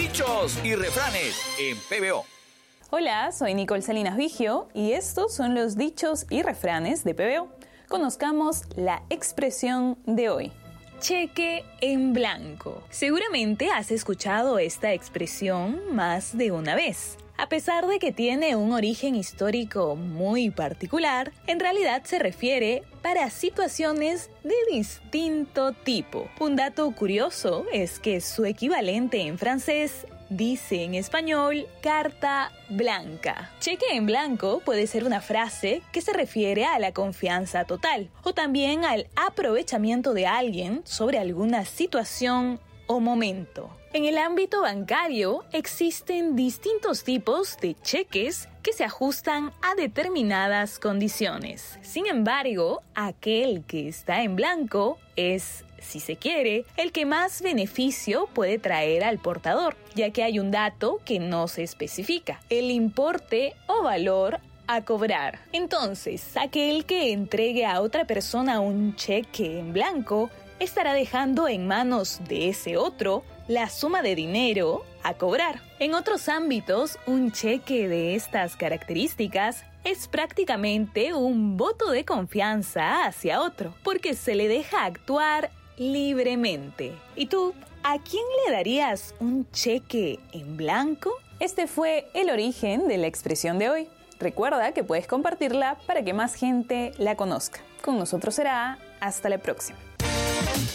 Dichos y refranes en PBO. Hola, soy Nicole Salinas Vigio y estos son los dichos y refranes de PBO. Conozcamos la expresión de hoy. Cheque en blanco. Seguramente has escuchado esta expresión más de una vez. A pesar de que tiene un origen histórico muy particular, en realidad se refiere para situaciones de distinto tipo. Un dato curioso es que su equivalente en francés dice en español carta blanca. Cheque en blanco puede ser una frase que se refiere a la confianza total o también al aprovechamiento de alguien sobre alguna situación o momento. En el ámbito bancario existen distintos tipos de cheques que se ajustan a determinadas condiciones. Sin embargo, aquel que está en blanco es, si se quiere, el que más beneficio puede traer al portador, ya que hay un dato que no se especifica: el importe o valor a cobrar. Entonces, aquel que entregue a otra persona un cheque en blanco estará dejando en manos de ese otro la suma de dinero a cobrar. En otros ámbitos, un cheque de estas características es prácticamente un voto de confianza hacia otro, porque se le deja actuar libremente. ¿Y tú, a quién le darías un cheque en blanco? Este fue el origen de la expresión de hoy. Recuerda que puedes compartirla para que más gente la conozca. Con nosotros será hasta la próxima.